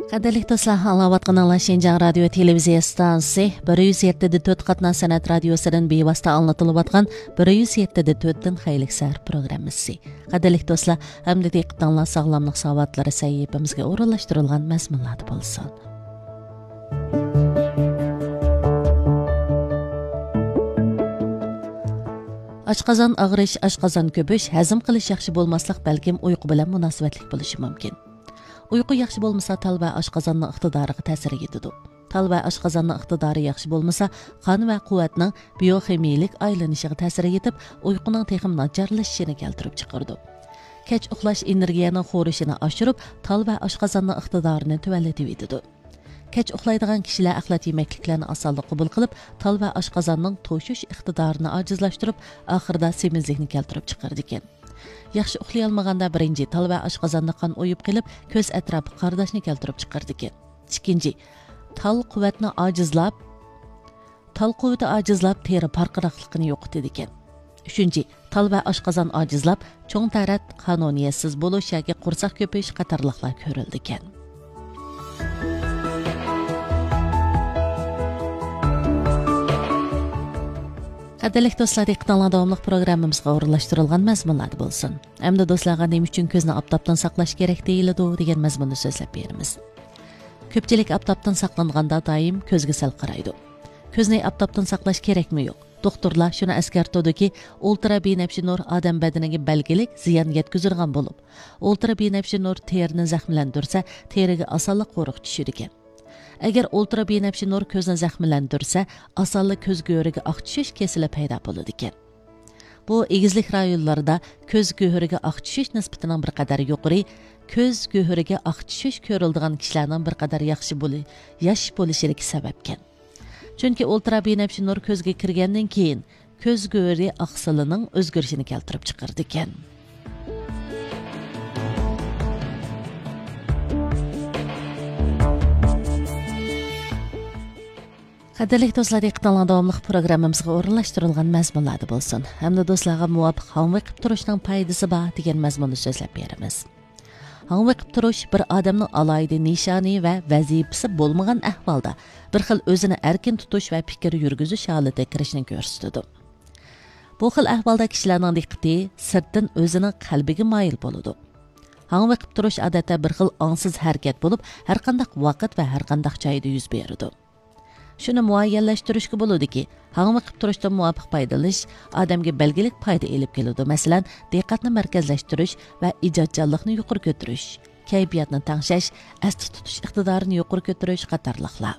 Qadirlik do'stlar, anglayotganlar Şinjan radio televiziya stansiyasi 107.4 qatna san'at radiosidan bevosita anlatilayotgan 107.4 xeyirlik sahar programmasi. Qadirlik do'stlar, hamda diqqatinglar sog'lomlik savoatlari sahifamizga o'rinlashtirilgan mazmunlarda bo'lsin. Oshqozon og'rish, oshqozon ko'pish, hazm qilish yaxshi bo'lmaslik balkim uyqu bilan munosabatli bo'lishi mumkin. Uyqu yaxshi bo'lmasa, tal va oshqozonning iqtidoriga ta'sir etadi. Tal va oshqozonning iqtidori yaxshi bo'lmasa, qon va quvvatning bioximiyalik aylanishiga ta'sir etib, uyquning texim nacharlashishini keltirib chiqardi. Kech uxlash energiyaning xo'rishini oshirib, tal va oshqozonning iqtidorini tuvallatib etadi. Kech uxlaydigan kishilar axlat yemekliklarni osonlik qabul qilib, tal va oshqozonning to'shish iqtidorini ojizlashtirib, oxirida semizlikni keltirib chiqardi ekan. Yaxshi uxlay olmaganda birinchi tal va oshqozonni qon o'yib qilib, ko'z atrofi qardashni keltirib chiqardi ekan. Ikkinchi, tal quvvati ojizlab, teri parqiraqligini yo'qotadi ekan. Uchinchi, tal va oshqozon ojizlab, cho'ng tarat qonuniyatsiz bo'lish yoki qursoq ko'payish qatorliqlar ko'rildi ekan. Qadirlik do'stlar, diqqatinglar davomli programmamizga o'rinlashtirilgan mazmunlar bo'lsin. Hamda do'stlarga nima uchun ko'zni oftobdan saqlash kerak deyiladi degan mazmunni so'zlab beramiz. Ko'pchilik oftobdan saqlanganda doim ko'zga sal qaraydi. Ko'zni oftobdan saqlash kerakmi yo'q? Doktorlar shuni eskartadiki, ultrabinafsha nur odam badaniga belgilik ziyon yetkazadigan bo'lib, ultrabinafsha nur terini zaxmlantirsa, teriga osonlik qo'riq tushir ekan. Agar ultrabinafsha nur ko'zni zaxmlantirsa, osonlik ko'z go'riga oq tushish kasali paydo bo'ladi ekan. Bu egizlik rayonlarida ko'z go'riga oq tushish nisbatining bir qadar yuqori, ko'z go'riga oq tushish ko'riladigan kishilarning bir qadar yaxshi bo'lishiga sababkan. Chunki ultrabinafsha nur ko'zga kirgandan keyin ko'z go'ri oqsilining o'zgarishini keltirib chiqardi ekan. Qadirlik do'stlar, diqqatinglar davomli programmamizga o'rinlashtirilgan mazmunlarda bo'lsin. Hamda do'stlarga muvofiq hamva qilib turishning foydasi bor degan mazmunni so'zlab beramiz. Hamva qilib turish bir odamning alohida nishoni va vazifasi bo'lmagan ahvolda bir xil o'zini erkin tutish va fikr yurgizish holatiga kirishni ko'rsatadi. Bu xil ahvolda kishilarning diqqati sirtdan o'zining qalbiga moyil bo'ladi. Hamva qilib turish odatda bir xil ongsiz harakat bo'lib, har qanday vaqt va har qanday joyda yuz beradi. Shuni muayyanlashtirishga bo'ladiki, hamma qilib turishdan muvofiq foydalanish odamga belgilik foyda elib keladi. Masalan, diqqatni markazlashtirish va ijodkorlikni yuqori ko'tarish, kayfiyatni tangshash, asli tutish iqtidorini yuqori ko'tarish qatorliqlar.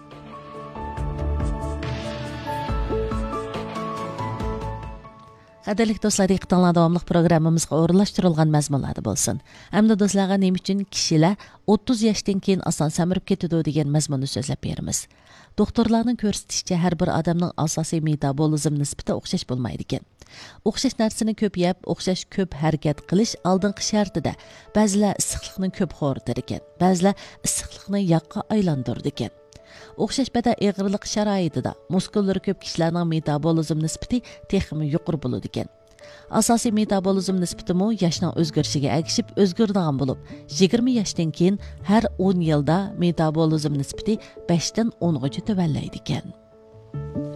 Qadirlik do'stlar, diqqatinglar davomli programmamizga o'rinlashtirilgan mazmunlarda bo'lsin. Hamda do'stlarga nima uchun kishilar 30 yoshdan keyin oson samirib ketadi degan mazmunni so'zlab beramiz. Doktorlarning ko'rsatishicha, har bir odamning asosiy metabolizm nisbati o'xshash bo'lmaydi ekan. O'xshash narsani ko'p yeb, o'xshash ko'p harakat qilish oldingi shartida. Ba'zilar issiqlikni ko'p xo'ritar ekan, ba'zilar issiqlikni yoqqa aylantirdi ekan. O'xshash badan eg'irlik sharoitida muskullari ko'p kishilarning metabolizm nisbati texmi yuqori bo'ladi ekan. Asosiy metabolizm nisbati yoshning o'zgarishiga ergishib o'zgaradigan bo'lib, 20 yoshdan keyin har 10 yilda metabolizm nisbati 5 dan 10 gacha tuvallaydi ekan.